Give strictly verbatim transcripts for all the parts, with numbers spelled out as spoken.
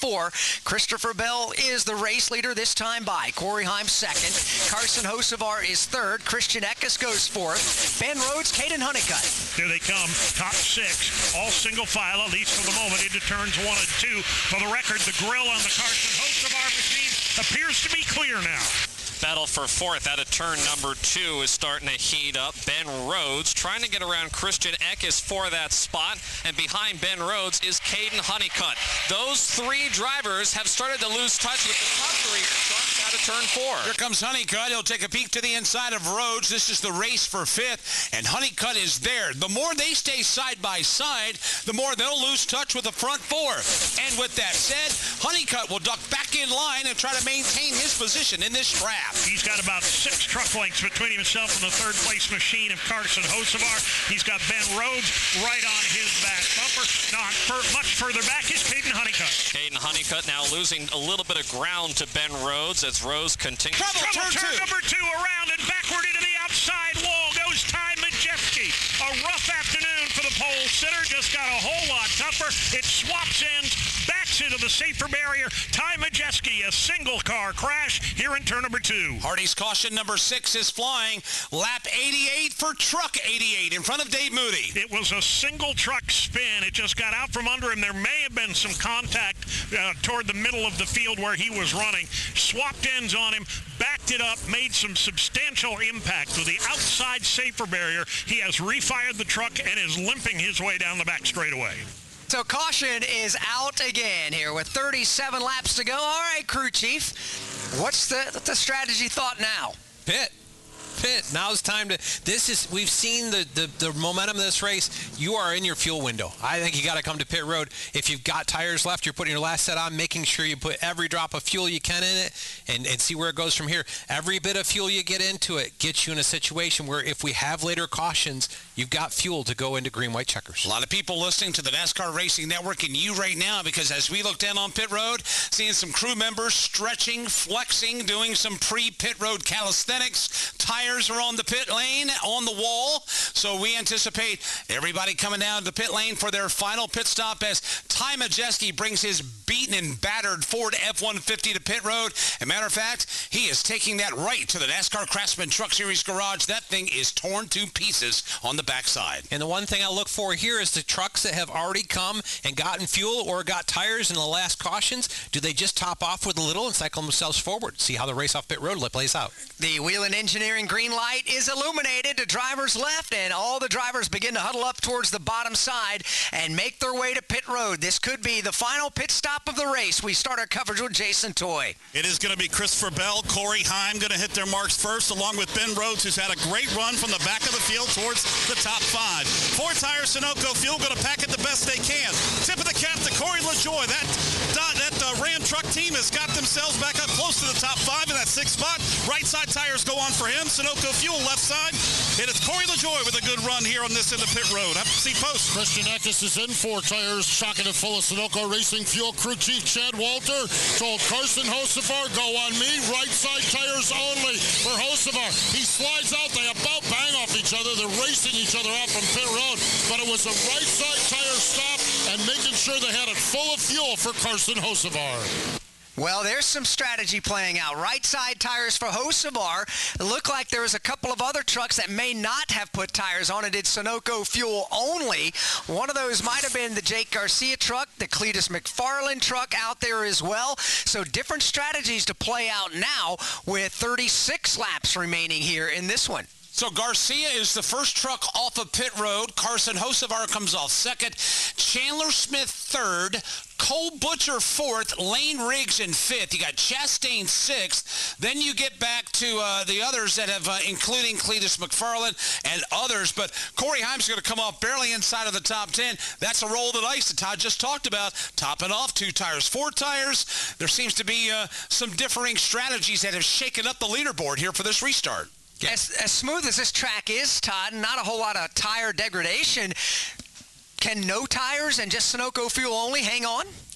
four. Christopher Bell is the race leader, this time by Corey Heim second. Carson Hocevar is third. Christian Eckes goes fourth. Ben Rhodes, Caden Honeycutt. Here they come, top six, all single file, at least for the moment, into turns one and two. For the record, the grill on the Carson Hocevar machine appears to be clear now. Battle for fourth out of turn number two is starting to heat up. Ben Rhodes trying to get around Christian Eckes for that spot, and behind Ben Rhodes is Caden Honeycutt. Those three drivers have started to lose touch with the top three trucks out of turn four. Here comes Honeycutt. He'll take a peek to the inside of Rhodes. This is the race for fifth, and Honeycutt is there. The more they stay side by side, the more they'll lose touch with the front four. And with that said, Honeycutt will duck back in line and try to maintain his position in this draft. He's got about six truck lengths between himself and the third place machine of Carson Hocevar. He's got Ben Rhodes right on his back bumper. Not for, much further back is Caden Honeycutt. Caden Honeycutt now losing a little bit of ground to Ben Rhodes as Rhodes continues. Trouble, Trouble, turn, turn two. number two around and backward into the outside wall goes Ty Majeski. A rough afternoon for the pole sitter. Just got a whole lot tougher. It swaps ends, backs into the safer barrier. Ty Majeski, a single car crash here in turn number two. Hardy's caution number six is flying. Lap eighty-eight for truck eighty-eight in front of Dave Moody. It was a single truck spin. It just got out from under him. There may have been some contact uh, toward the middle of the field where he was running. Swapped ends on him, backed it up, made some substantial impact with the outside safer barrier. He has refired the truck and is limping his way down the back straightaway. So caution is out again here with thirty-seven laps to go. All right, crew chief, what's the, the strategy thought now? Pit. Pit. Now's time to, this is, we've seen the, the, the momentum of this race. You are in your fuel window. I think you got to come to pit road. If you've got tires left, you're putting your last set on, making sure you put every drop of fuel you can in it and, and see where it goes from here. Every bit of fuel you get into it gets you in a situation where if we have later cautions, you've got fuel to go into green-white checkers. A lot of people listening to the NASCAR Racing Network and you right now, because as we look down on pit road, seeing some crew members stretching, flexing, doing some pre-pit road calisthenics. Tires are on the pit lane, on the wall. So we anticipate everybody coming down the pit lane for their final pit stop as Ty Majeski brings his beaten and battered Ford F one fifty to pit road. As a matter of fact, he is taking that right to the NASCAR Craftsman Truck Series garage. That thing is torn to pieces on the backside. And the one thing I look for here is the trucks that have already come and gotten fuel or got tires in the last cautions. Do they just top off with a little and cycle themselves forward? See how the race off pit road plays out. The Whelen Engineering green light is illuminated to drivers left, and all the drivers begin to huddle up towards the bottom side and make their way to pit road. This could be the final pit stop of the race. We start our coverage with Jason Toy. It is going to be Christopher Bell, Corey Heim going to hit their marks first, along with Ben Rhodes, who's had a great run from the back of the field towards the top five. Four Tire Sunoco Fuel going to pack it the best they can. Tip of the cap to Corey LaJoie. That, that uh, Ram truck team has got themselves back up close to the top five in that sixth spot. Right side tires go on for him. Sunoco Fuel left side. And it's Corey LaJoie with a good run here on this in the pit road. Up see post. Christian Eckes is in. Four tires, chock it full of Sunoco Racing Fuel. Crew Chief Chad Walter told Carson Hocevar, go on me. Right side tires only for Hocevar. He slides out. They about bang off each other. They're racing each other out from pit road. But it was a right side tire stop and making sure they had it full of fuel for Carson Hocevar. Well, there's some strategy playing out. Right side tires for Hocevar. It looked like there was a couple of other trucks that may not have put tires on it. Did Sunoco Fuel only. One of those might have been the Jake Garcia truck, the Cletus McFarland truck out there as well. So different strategies to play out now with thirty-six laps remaining here in this one. So Garcia is the first truck off of pit road. Carson Hocevar comes off second. Chandler Smith third. Cole Butcher fourth, Lane Riggs in fifth. You got Chastain sixth. Then you get back to uh, the others that have, uh, including Cletus McFarland and others. But Corey Heim's going to come off barely inside of the top ten. That's a roll of the dice that Todd just talked about. Topping off two tires, four tires. There seems to be uh, some differing strategies that have shaken up the leaderboard here for this restart. As, as smooth as this track is, Todd, not a whole lot of tire degradation. Can no tires and just Sunoco Fuel only hang on?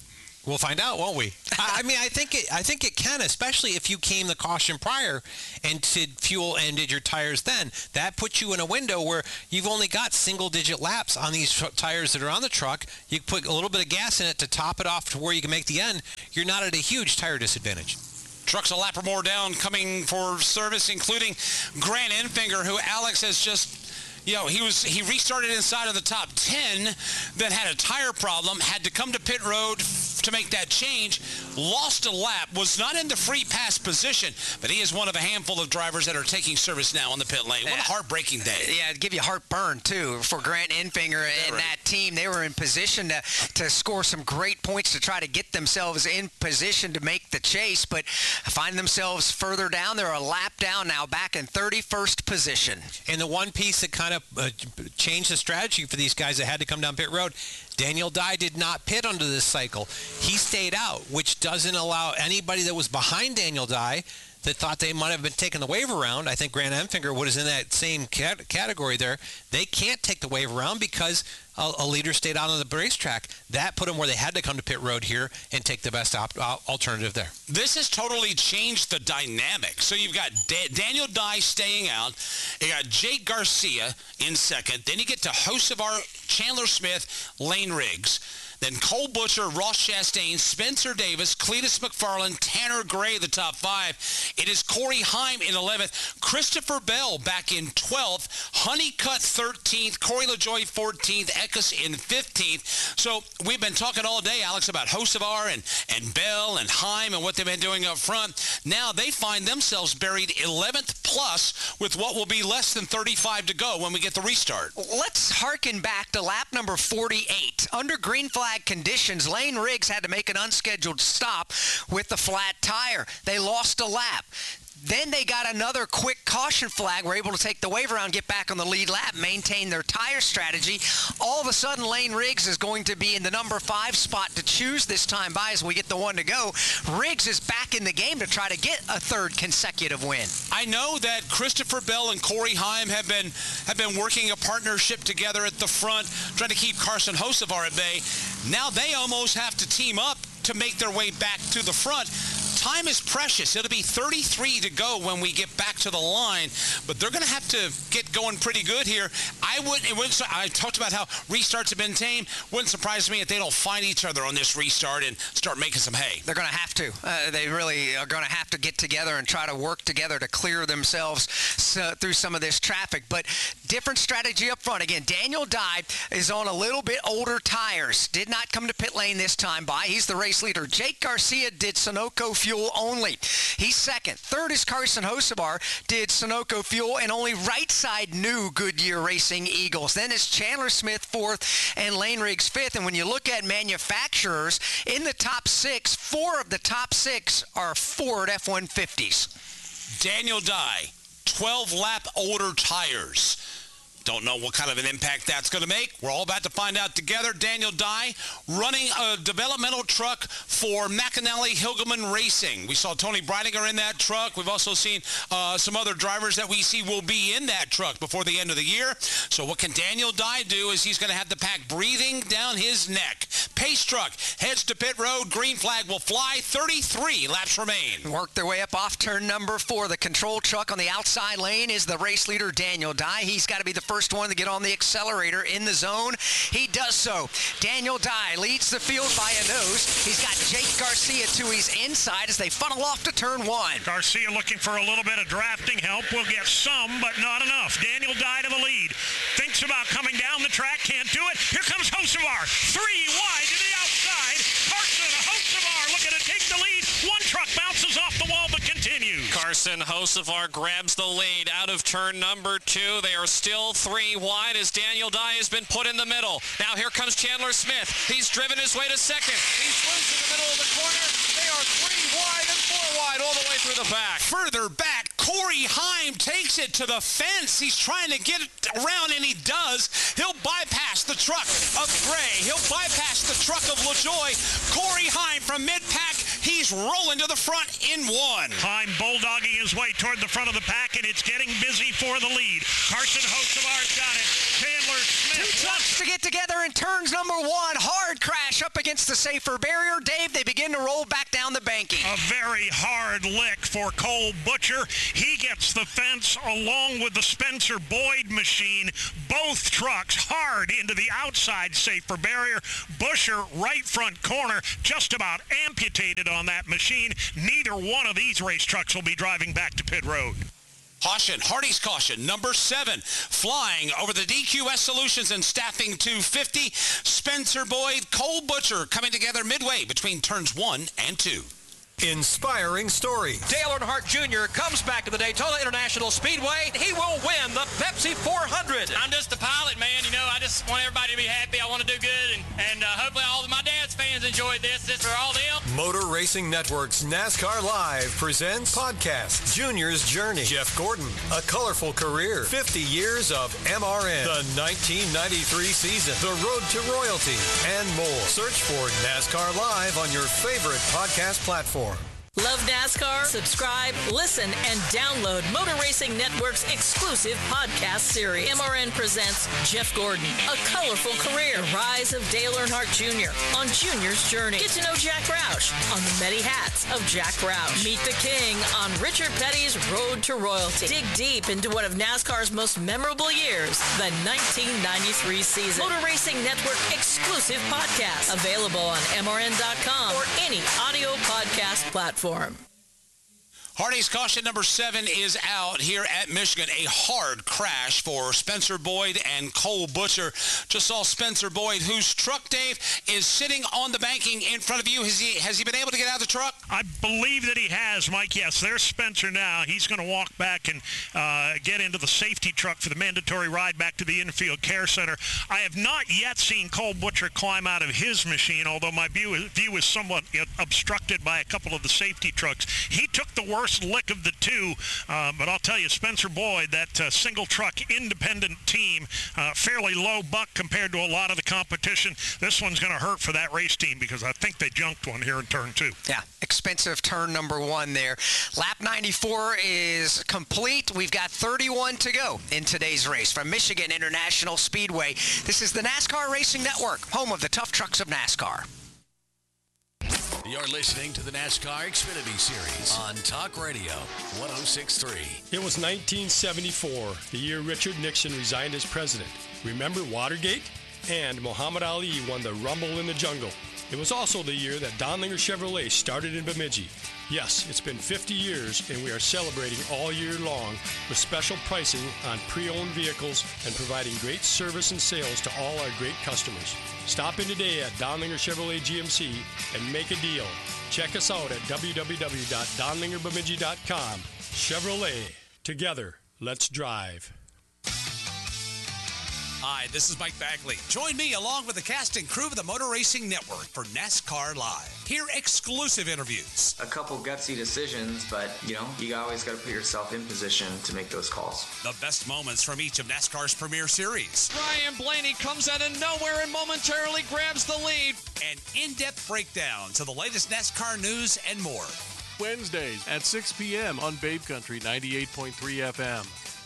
We'll find out, won't we? I mean, I think it. I think it can, especially if you came the caution prior and did fuel and did your tires then. That puts you in a window where you've only got single-digit laps on these tr- tires that are on the truck. You put a little bit of gas in it to top it off to where you can make the end. You're not at a huge tire disadvantage. Trucks a lap or more down coming for service, including Grant Enfinger, who Alex has just... You know, he was he restarted inside of the top ten, then had a tire problem, had to come to pit road to make that change, lost a lap, was not in the free pass position, but he is one of a handful of drivers that are taking service now on the pit lane. What a heartbreaking day. Yeah, it'd give you heartburn, too, for Grant Enfinger and right. that team. They were in position to, to score some great points to try to get themselves in position to make the chase, but find themselves further down. They're a lap down now, back in thirty-first position. And the one piece that kind of uh, changed the strategy for these guys that had to come down pit road, Daniel Dye did not pit under this cycle. He stayed out, which doesn't allow anybody that was behind Daniel Dye that thought they might have been taking the wave around. I think Grant Enfinger was in that same cat- category there. They can't take the wave around because a, a leader stayed out on the racetrack. That put them where they had to come to pit road here and take the best op- alternative there. This has totally changed the dynamic. So you've got da- Daniel Dye staying out. You got Jake Garcia in second. Then you get to Hocevar, Chandler Smith, Lane Riggs. Then Cole Butcher, Ross Chastain, Spencer Davis, Cletus McFarland, Tanner Gray, the top five. It is Corey Heim in eleventh, Christopher Bell back in twelfth, Honeycutt thirteenth, Corey LaJoie fourteenth, Eckes in fifteenth. So we've been talking all day, Alex, about Hocevar and, and Bell and Heim and what they've been doing up front. Now they find themselves buried eleventh plus with what will be less than thirty-five to go when we get the restart. Let's harken back to lap number forty-eight. Under green flag conditions, Lane Riggs had to make an unscheduled stop with the flat tire. They lost a lap. Then they got another quick caution flag, were able to take the wave around, get back on the lead lap, maintain their tire strategy. All of a sudden, Lane Riggs is going to be in the number five spot to choose this time by as we get the one to go. Riggs is back in the game to try to get a third consecutive win. I know that Christopher Bell and Corey Heim have been have been working a partnership together at the front, trying to keep Carson Hocevar at bay. Now they almost have to team up to make their way back to the front. Time is precious. It'll be thirty-three to go when we get back to the line, but they're going to have to get going pretty good here. I wouldn't, it wouldn't. I talked about how restarts have been tame. Wouldn't surprise me if they don't find each other on this restart and start making some hay. They're going to have to. Uh, they really are going to have to get together and try to work together to clear themselves uh, through some of this traffic. But different strategy up front. Again, Daniel Dye is on a little bit older tires. Did not come to pit lane this time by. He's the race leader. Jake Garcia did Sunoco fuel only. He's second. Third is Carson Hocevar, did Sunoco fuel and only right side new Goodyear Racing Eagles. Then is Chandler Smith fourth and Lane Riggs fifth. And when you look at manufacturers in the top six, four of the top six are Ford F one fifties. Daniel Dye, twelve lap older tires. Don't know what kind of an impact that's going to make. We're all about to find out together. Daniel Dye running a developmental truck for McAnally Hilgeman Racing. We saw Tony Breidinger in that truck. We've also seen uh, some other drivers that we see will be in that truck before the end of the year. So what can Daniel Dye do is he's going to have the pack breathing down his neck. Pace truck heads to pit road. Green flag will fly. thirty-three laps remain. Work their way up off turn number four. The control truck on the outside lane is the race leader, Daniel Dye. He's got to be the first one to get on the accelerator in the zone. He does so. Daniel Dye leads the field by a nose. He's got Jake Garcia to his inside as they funnel off to turn one. Garcia looking for a little bit of drafting help. Will get some, but not enough. Daniel Dye to the lead. Thinks about coming down the track. Can't do it. Here comes Hocevar. Three wide to the outside. Carson Hocevar looking to take the lead. One truck bounces off the wall but continues. Carson Hocevar grabs the lead out of turn number two. They are still three wide as Daniel Dye has been put in the middle. Now here comes Chandler Smith. He's driven his way to second. He swims in the middle of the corner. They are three wide and four wide all the way through the back. Further back, Corey Heim takes it to the fence. He's trying to get it around, and he does. He'll bypass the truck of Gray. He'll bypass the truck of LaJoie. Corey Heim from mid-pack. He's he's rolling to the front in one. Heim bulldogging his way toward the front of the pack, and it's getting busy for the lead. Carson Hocevar's got it. Chandler Smith. Two trucks to get together in turns number one. Hard crash up against the safer barrier. Dave, they begin to roll back down the banking. A very hard lick for Cole Butcher. He gets the fence along with the Spencer Boyd machine. Both trucks hard into the outside safer barrier. Butcher, right front corner, just about amputated on that machine. Neither one of these race trucks will be driving back to pit road. Caution, Hardy's caution, number seven, flying over the D Q S Solutions and Staffing two fifty. Spencer Boyd, Cole Butcher coming together midway between turns one and two. Inspiring story. Dale Earnhardt Junior comes back to the Daytona International Speedway. He will win the Pepsi four hundred. I'm just a pilot, man. You know, I just want everybody to be happy. I want to do good, and, and uh, hopefully all of my dad's fans enjoyed this. This is for all them. Motor Racing Network's NASCAR Live presents podcast Junior's Journey. Jeff Gordon, a colorful career, fifty years of M R N, the nineteen ninety-three season, the road to royalty, and more. Search for NASCAR Live on your favorite podcast platform. Love NASCAR? Subscribe, listen, and download Motor Racing Network's exclusive podcast series. M R N presents Jeff Gordon, A Colorful Career, The Rise of Dale Earnhardt Junior on Junior's Journey. Get to know Jack Roush on the many hats of Jack Roush. Meet the King on Richard Petty's Road to Royalty. Dig deep into one of NASCAR's most memorable years, the nineteen ninety-three season. Motor Racing Network exclusive podcast. Available on M R N dot com or any audio podcast platform. Hardy's caution number seven is out here at Michigan. A hard crash for Spencer Boyd and Cole Butcher. Just saw Spencer Boyd, whose truck, Dave, is sitting on the banking in front of you. Has he has he been able to get out of the truck? I believe that he has, Mike. Yes, there's Spencer now. He's going to walk back and uh, get into the safety truck for the mandatory ride back to the infield care center. I have not yet seen Cole Butcher climb out of his machine, although my view, view is somewhat obstructed by a couple of the safety trucks. He took the worst lick of the two, uh, but I'll tell you, Spencer Boyd, that uh, single truck independent team, uh, fairly low buck compared to a lot of the competition. This one's going to hurt for that race team because I think they junked one here in turn two. Yeah, expensive turn number one there. Lap ninety-four is complete. We've got thirty-one to go in today's race from Michigan International Speedway. This is the NASCAR Racing Network, home of the tough trucks of NASCAR. You're listening to the NASCAR Xfinity Series on Talk Radio one oh six point three. It was nineteen seventy-four, the year Richard Nixon resigned as president. Remember Watergate? And Muhammad Ali won the Rumble in the Jungle. It was also the year that Donlinger Chevrolet started in Bemidji. Yes, it's been fifty years, and we are celebrating all year long with special pricing on pre-owned vehicles and providing great service and sales to all our great customers. Stop in today at Donlinger Chevrolet G M C and make a deal. Check us out at w w w dot donlinger bemidji dot com. Chevrolet. Together, let's drive. Hi, this is Mike Bagley. Join me along with the cast and crew of the Motor Racing Network for NASCAR Live. Hear exclusive interviews. A couple gutsy decisions, but, you know, you always got to put yourself in position to make those calls. The best moments from each of NASCAR's premier series. Ryan Blaney comes out of nowhere and momentarily grabs the lead. An in-depth breakdown to the latest NASCAR news and more. Wednesdays at six p.m. on Babe Country ninety-eight point three F M.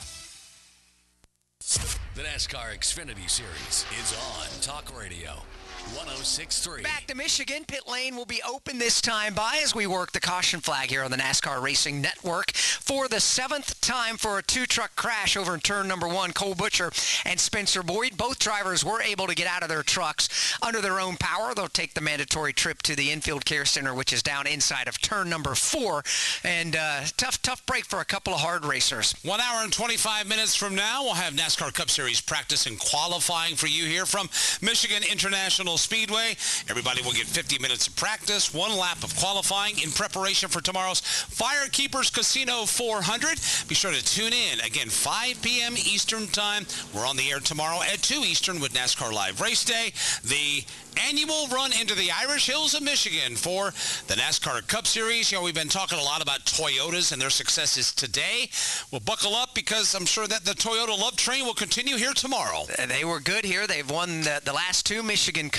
The NASCAR Xfinity Series is on Talk Radio one oh six point three. Back to Michigan. Pit lane will be open this time by as we work the caution flag here on the NASCAR Racing Network for the seventh time for a two-truck crash over in turn number one. Cole Butcher and Spencer Boyd, both drivers were able to get out of their trucks under their own power. They'll take the mandatory trip to the infield care center, which is down inside of turn number four. And uh, tough, tough break for a couple of hard racers. One hour and twenty-five minutes from now, we'll have NASCAR Cup Series practice and qualifying for you here from Michigan International Speedway. Everybody will get fifty minutes of practice, one lap of qualifying in preparation for tomorrow's Firekeepers Casino four hundred. Be sure to tune in. Again, five p.m. Eastern Time. We're on the air tomorrow at two Eastern with NASCAR Live Race Day. The annual run into the Irish Hills of Michigan for the NASCAR Cup Series. You know, we've been talking a lot about Toyotas and their successes today. Well, buckle up because I'm sure that the Toyota love train will continue here tomorrow. They were good here. They've won the, the last two Michigan Cup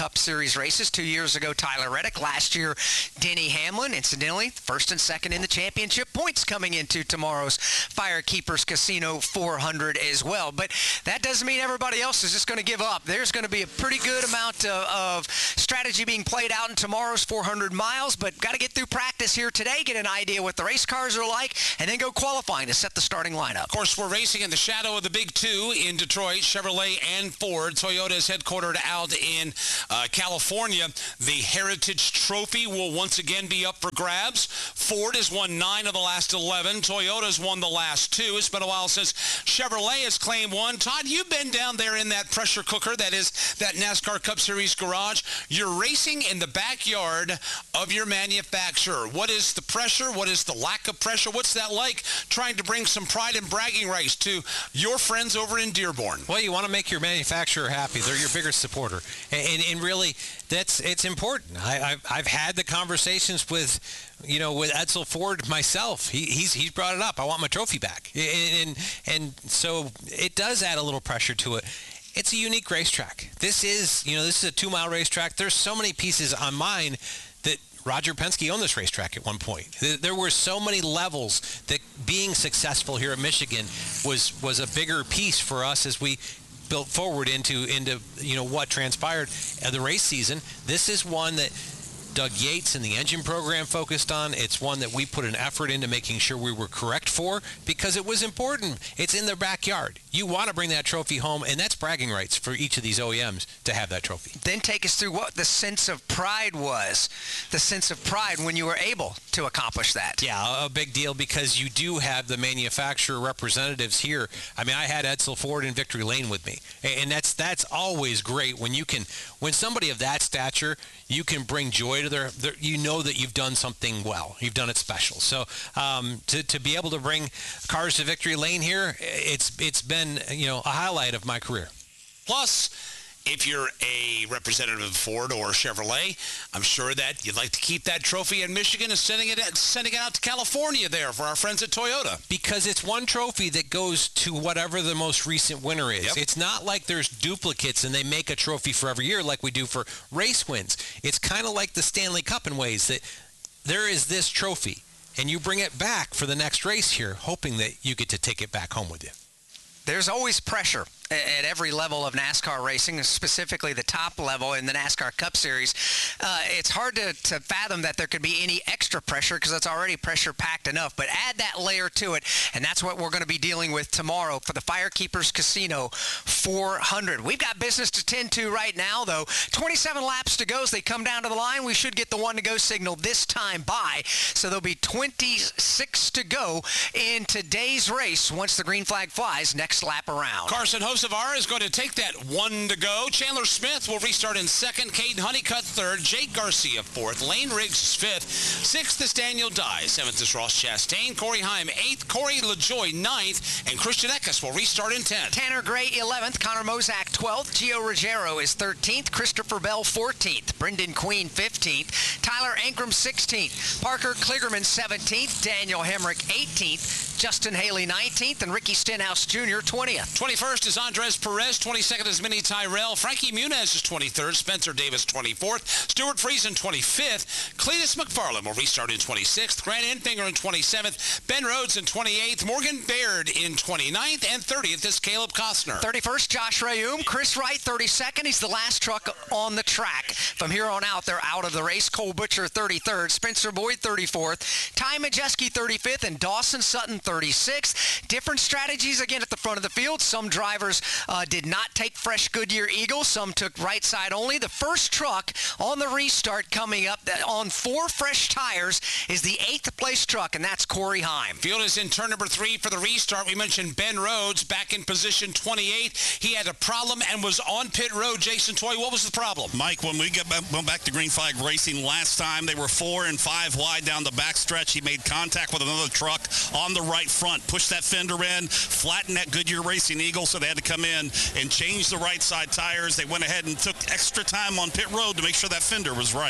Cup Series races. Two years ago, Tyler Reddick. Last year, Denny Hamlin. Incidentally, first and second in the championship points coming into tomorrow's Firekeepers Casino four hundred as well. But that doesn't mean everybody else is just going to give up. There's going to be a pretty good amount of, of strategy being played out in tomorrow's four hundred miles, but got to get through practice here today, get an idea what the race cars are like, and then go qualifying to set the starting lineup. Of course, we're racing in the shadow of the big two in Detroit, Chevrolet and Ford. Toyota is headquartered out in uh, California. The Heritage Trophy will once again be up for grabs. Ford has won nine of the last eleven. Toyota's won the last two. It's been a while since Chevrolet has claimed one. Todd, you've been down there in that pressure cooker that is that NASCAR Cup Series garage. You're racing in the backyard of your manufacturer. What is the pressure? What is the lack of pressure? What's that like trying to bring some pride and bragging rights to your friends over in Dearborn? Well, you want to make your manufacturer happy. They're your biggest supporter. And, and, and really, that's it's important. I, I've, I've had the conversations with, you know, with Edsel Ford myself. He, he's he's brought it up. I want my trophy back. And, and, and so it does add a little pressure to it. It's a unique racetrack. This is, you know, this is a two-mile racetrack. There's so many pieces on mine that Roger Penske owned this racetrack at one point. There were so many levels that being successful here at Michigan was was a bigger piece for us as we built forward into into you know what transpired at the race season. This is one that Doug Yates and the engine program focused on. It's one that we put an effort into making sure we were correct for because it was important. It's in their backyard. You want to bring that trophy home, and that's bragging rights for each of these O E Ms to have that trophy. Then take us through what the sense of pride was, the sense of pride when you were able to accomplish that. Yeah, a big deal because you do have the manufacturer representatives here. I mean, I had Edsel Ford in Victory Lane with me, and that's that's always great when you can, when somebody of that stature, you can bring joy to their, their you know that you've done something well. You've done it special. So um, to, to be able to bring cars to Victory Lane here, it's it's been, you know, a highlight of my career. Plus, if you're a representative of Ford or Chevrolet, I'm sure that you'd like to keep that trophy in Michigan and sending it sending it out to California there for our friends at Toyota. Because it's one trophy that goes to whatever the most recent winner is. Yep. It's not like there's duplicates and they make a trophy for every year like we do for race wins. It's kind of like the Stanley Cup in ways that there is this trophy, and you bring it back for the next race here, hoping that you get to take it back home with you. There's always pressure at every level of NASCAR racing, specifically the top level in the NASCAR Cup Series. Uh, it's hard to, to fathom that there could be any extra pressure because it's already pressure-packed enough, but add that layer to it, and that's what we're going to be dealing with tomorrow for the Firekeepers Casino four hundred. We've got business to tend to right now, though. twenty-seven laps to go as they come down to the line. We should get the one-to-go signal this time by, so there'll be twenty-six to go in today's race once the green flag flies next lap around. Carson Hocevar is going to take that one to go. Chandler Smith will restart in second. Caden Honeycutt third. Jake Garcia fourth. Lane Riggs is fifth. Sixth is Daniel Dye. Seventh is Ross Chastain. Corey Heim eighth. Corey LaJoie ninth. And Christian Eckes will restart in tenth. Tanner Gray eleventh. Connor Mozak twelfth. Gio Ruggiero is thirteenth. Christopher Bell fourteenth. Brendan Queen fifteenth. Tyler Ankrum sixteenth. Parker Kligerman seventeenth. Daniel Hemrick eighteenth. Justin Haley nineteenth. And Ricky Stenhouse Junior twentieth. twenty-first is Andres Perez. twenty-second is Minnie Tyrell. Frankie Muniz is twenty-third. Spencer Davis twenty-fourth. Stuart Friesen twenty-fifth. Cletus McFarland will restart in twenty-sixth. Grant Enfinger in twenty-seventh. Ben Rhodes in twenty-eighth. Morgan Baird in twenty-ninth. And thirtieth is Caleb Costner. thirty-first, Josh Rayum. Chris Wright, thirty-second. He's the last truck on the track. From here on out, they're out of the race. Cole Butcher, thirty-third. Spencer Boyd, thirty-fourth. Ty Majeski, thirty-fifth. And Dawson Sutton, thirty-sixth. Different strategies again at the front of the field. Some drivers uh, did not take fresh Goodyear Eagle. Some took right side only. The first truck on the restart coming up that on four fresh tires is the eighth place truck, and that's Corey Heim. Field is in turn number three for the restart. We mentioned Ben Rhodes back in position twenty-eight. He had a problem and was on pit road. Jason Toy, what was the problem? Mike, when we get back, went back to Green Flag Racing last time, they were four and five wide down the backstretch. He made contact with another truck on the right front, pushed that fender in, flattened that Goodyear Racing Eagle, so they had to come in and change the right side tires. They went ahead and took extra time on pit road to make sure that fender was right.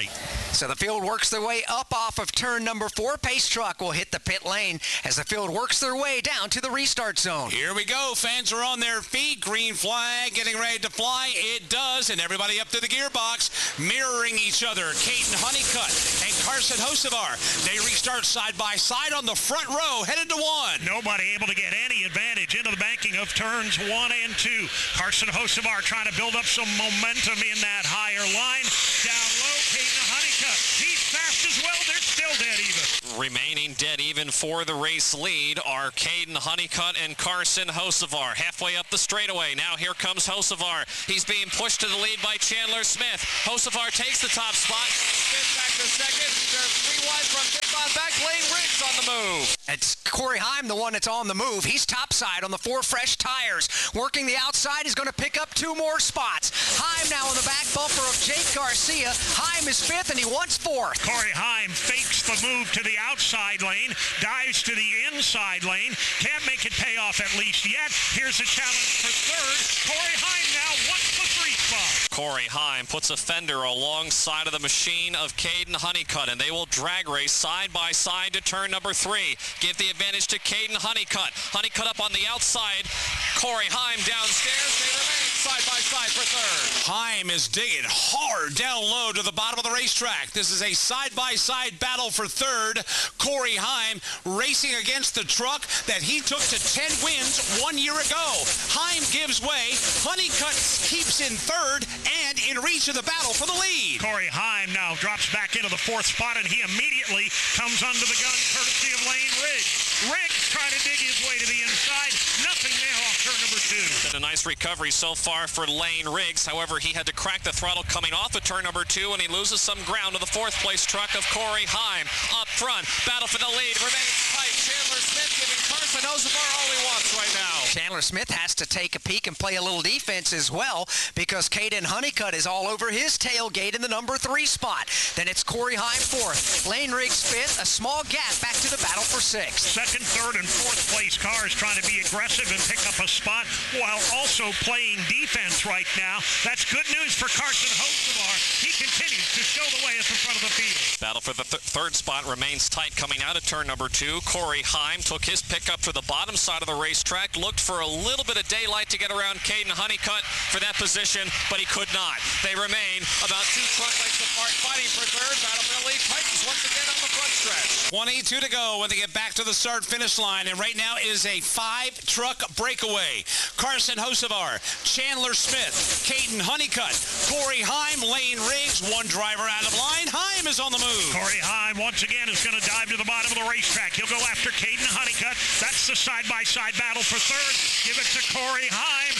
So the field works their way up off of turn number four. Pace truck will hit the pit lane as the field works their way down to the restart zone. Here we go. Fans are on their feet. Green flag getting ready to fly. It does. And everybody up to the gearbox, mirroring each other. Caden Honeycutt and Carson Hocevar. They restart side by side on the front row, headed to one. Nobody able to get any advantage into the banking of turns one and two. Carson Hocevar trying to build up some momentum in that higher line. Down low, Caden Honeycutt. He's fast as well. They're still dead even. Remaining dead even for the race lead are Caden Honeycutt and Carson Hocevar. Halfway up the straightaway. Now here comes Hocevar. He's being pushed to the lead by Chandler Smith. Hocevar takes the top spot. Smith back to second. They're three wide from fifth on back. Lane Riggs on the move. It's Corey Heim, the one that's on the move. He's topside on the four fresh tires. Working the outside, is going to pick up two more spots. Heim now on the back bumper of Jake Garcia. Heim is fifth, and he wants fourth. Corey Heim fakes the move to the outside lane, dives to the inside lane. Can't make it pay off at least yet. Here's a challenge for third. Corey Heim now wants the three spot. Corey Heim puts a fender alongside of the machine of Caden Honeycutt, and they will drag race side by side to turn number three. Give the advantage to Caden Honeycutt. Honeycutt up on the outside. Corey Heim downstairs. They remain side by side for third. Heim is digging hard down low to the bottom of the racetrack. This is a side-by-side battle for third. Corey Heim racing against the truck that he took to ten wins one year ago. Heim gives way. Honeycutt keeps in third and in reach of the battle for the lead. Corey Heim now drops back into the fourth spot, and he immediately comes under the gun courtesy of Lane Riggs. Riggs trying to dig his way to the inside. Nothing there off turn number two. And a nice recovery so far for Lane Riggs. However, he had to crack the throttle coming off of turn number two, and he loses some ground to the fourth place truck of Corey Heim. Up front, battle for the lead. Remains tight. Chandler Smith giving Carson Hocevar all he wants right now. Chandler Smith has to take a peek and play a little defense as well, because Caden Honeycutt is all over his tailgate in the number three spot. Then it's Corey Heim fourth. Lane Riggs fifth. A small gap back to the battle for sixth. Second, third, and fourth place cars trying to be aggressive and pick up a spot while also playing defense right now. That's good news for Carson Hocevar. He continues to show the way at the front of the field. Battle for the th- third spot remains tight coming out of turn number two. Corey Heim took his pickup to the bottom side of the racetrack, looked for a little bit of daylight to get around Caden Honeycutt for that position, but he could not. They remain about two front lengths apart, fighting for third. Battle for the lead. Titans once again on the front stretch. twenty-two to go when they get back to the start-finish line, and right now is a five-truck breakaway. Carson Hocevar, Chandler Smith, Caden Honeycutt, Corey Heim, Lane Riggs, one driver out of line. Heim is on the move. Corey Heim once again is going to dive to the bottom of the racetrack. He'll go after Caden Honeycutt. That's the side-by-side battle for third. Give it to Corey Heim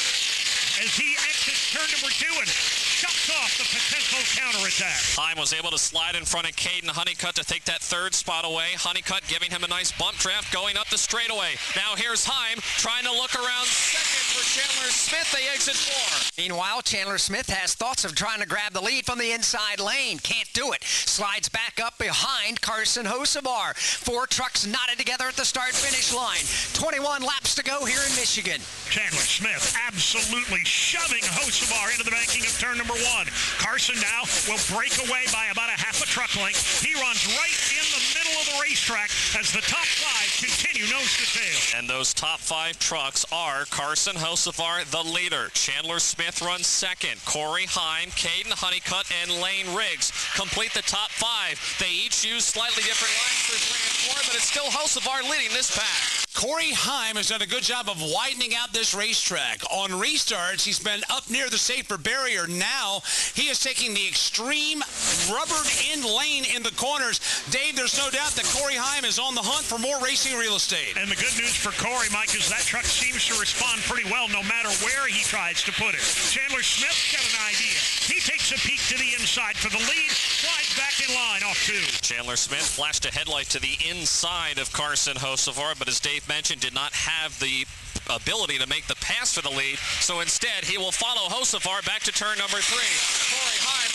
as he exits turn number two and shuts off the potential counterattack. Heim was able to slide in front of Caden Honeycutt to take that third spot away. Honeycutt giving him a nice bump draft going up the straightaway. Now here's Heim trying to look around second for Chandler Smith. They exit four. Meanwhile, Chandler Smith has thoughts of trying to grab the lead from the inside lane. Can't do it. Slides back up behind Carson Hocevar. Four trucks knotted together at the start-finish line. twenty-one laps to go here in Michigan. Chandler Smith absolutely shoving Hocevar into the banking of turn number one. Carson now will break away by about a half a truck length. He runs right in the middle of the racetrack as the top five continue nose to tail. And those top five trucks are Carson Hocevar, the leader. Chandler Smith runs second. Corey Heim, Caden Honeycutt, and Lane Riggs complete the top five. They each use slightly different lines for three and four, but it's still Hocevar leading this pack. Corey Heim has done a good job of widening out this racetrack. On restarts, he's been up near the safer barrier. Now, he is taking the extreme rubbered-in lane in the corners. Dave, there's no doubt that Corey Heim is on the hunt for more racing real estate. And the good news for Corey, Mike, is that truck seems to respond pretty well no matter where he tries to put it. Chandler Smith's got an idea. He takes a peek to the inside for the lead, slides back in line off two. Chandler Smith flashed a headlight to the inside of Carson Hocevar, but as Dave mentioned, did not have the ability to make the pass for the lead, so instead he will follow Hocevar back to turn number three. Corey Heim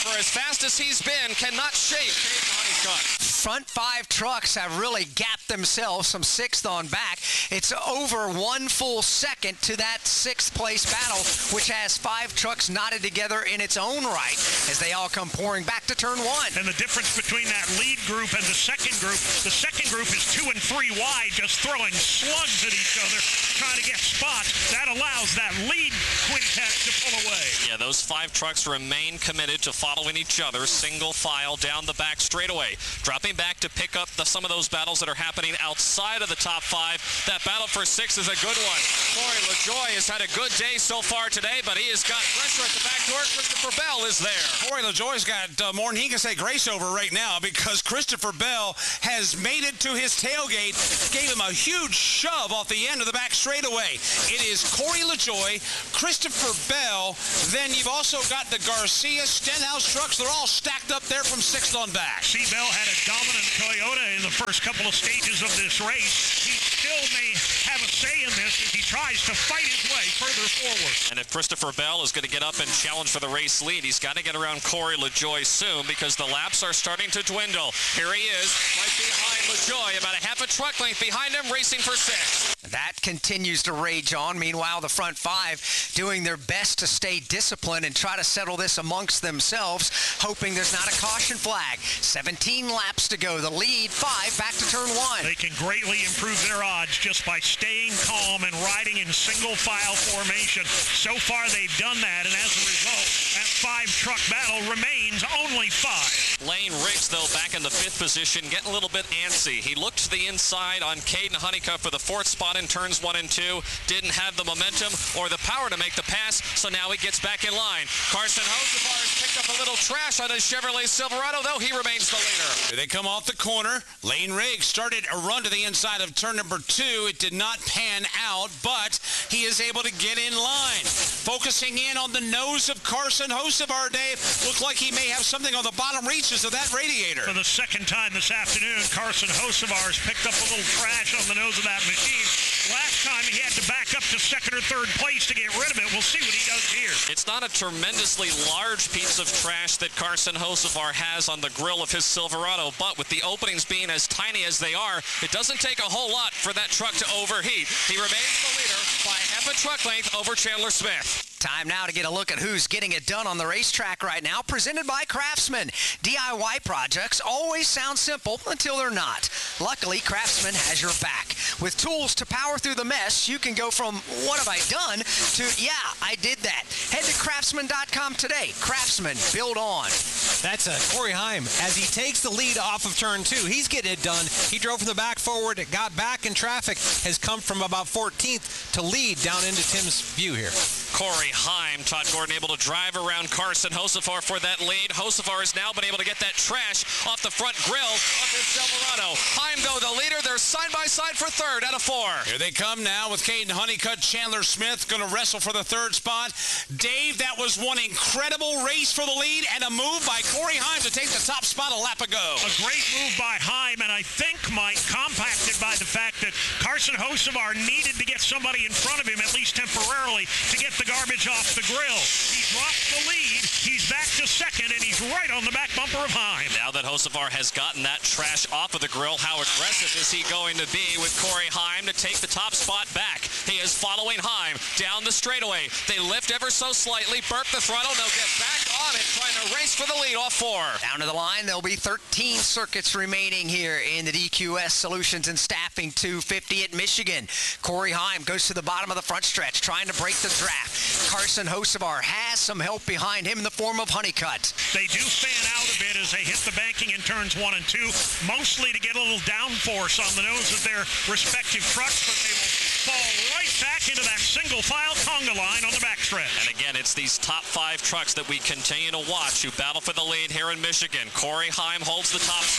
for as fast as he's been, cannot shake Caden Honeycutt. Front five trucks have really gapped themselves from sixth on back. It's over one full second to that sixth place battle, which has five trucks knotted together in its own right as they all come pouring back to turn one. And the difference between that lead group and the second group, the second group is two and three wide, just throwing slugs at each other, trying to get spots. That allows that lead quintet to pull away. Yeah, those five trucks remain committed to following each other, single file down the back straightaway. Dropping back to pick up the, some of those battles that are happening outside of the top five. That battle for six is a good one. Corey LaJoie has had a good day so far today, but he has got pressure at the back door. Christopher Bell is there. Corey LaJoie's got uh, more than he can say grace over right now because Christopher Bell has made it to his tailgate, gave him a huge shove off the end of the back straightaway. It is Corey LaJoie, Christopher Bell, then you've also got the Garcia Stenhouse trucks. They're all stacked up there from sixth on back. See, Bell had a dominant Toyota in the first couple of stages of this race. He still may have a say in this as he tries to fight his way further forward. And if Christopher Bell is going to get up and challenge for the race lead, he's got to get around Corey LaJoie soon because the laps are starting to dwindle. Here he is, right behind LaJoie, about a half a truck length behind him, racing for sixth. That continues to rage on. Meanwhile, the front five doing their best to stay disciplined and try to settle this amongst themselves, hoping there's not a caution flag. seventeen laps to go. The lead, five, back to turn one. They can greatly improve their odds just by staying calm and riding in single file formation. So far, they've done that, and as a result, that five-truck battle remains only five. Lane Riggs, though, back in the fifth position, getting a little bit antsy. He looked to the inside on Caden Honeycutt for the fourth spot in turns one and two. Didn't have the momentum or the power to make the pass, so now he gets back in line. Carson Hocevar has picked up a little trash on his Chevrolet Silverado, though he remains the leader. Here they come off the corner. Lane Riggs started a run to the inside of turn number two. It did not pan out, but he is able to get in line. Focusing in on the nose of Carson Hocevar, Dave. Looked like he may have something on the bottom reaches of that radiator. For the second time this afternoon, Carson Hocevar has picked up a little trash on the nose of that machine. Last time he had to back up to second or third place to get rid of it. We'll see what he does here. It's not a tremendously large piece of trash that Carson Hocevar has on the grill of his Silverado, but with the openings being as tiny as they are, it doesn't take a whole lot for that truck to overheat. He remains the leader by half a truck length over Chandler Smith. Time now to get a look at who's getting it done on the racetrack right now. Presented by Craftsman. D I Y projects always sound simple until they're not. Luckily, Craftsman has your back. With tools to power through the mess, you can go from what have I done to yeah, I did that. Head to craftsman dot com today. Craftsman, build on. That's uh, Corey Heim as he takes the lead off of turn two. He's getting it done. He drove from the back forward, got back in traffic, has come from about fourteenth to lead down into Tim's view here. Corey Heim, Todd Gordon able to drive around Carson Hocevar for that lead. Hocevar has now been able to get that trash off the front grill of his Silverado. Heim, though, the leader. They're side by side for third out of four. Here they come now with Caden Honeycutt. Chandler Smith going to wrestle for the third spot. Dave, that was one incredible race for the lead and a move by Corey Heim to take the top spot a lap ago. A great move by Heim, and I think, Mike, compacted by the fact that Carson Hocevar needed to get somebody in front of him, at least temporarily, to get the garbage off the grill. He drops the lead. He's back to second, and he's right on the back bumper of Heim. Now that Hocevar has gotten that trash off of the grill, how aggressive is he going to be with Corey Heim to take the top spot back? He is following Heim down the straightaway. They lift ever so slightly, burp the throttle, they'll get back on it, trying to race for the lead off four. Down to the line, there'll be thirteen circuits remaining here in the D Q S Solutions and Staffing two fifty at Michigan. Corey Heim goes to the bottom of the front stretch, trying to break the draft. Carson Hocevar has some help behind him in the form of Honeycutt. They do fan out a bit as they hit the banking in turns one and two, mostly to get a little downforce on the nose of their respective trucks, but they will fall right back into that single file conga line on the backstretch. And again, it's these top five trucks that we continue to watch who battle for the lead here in Michigan. Corey Heim holds the top spot.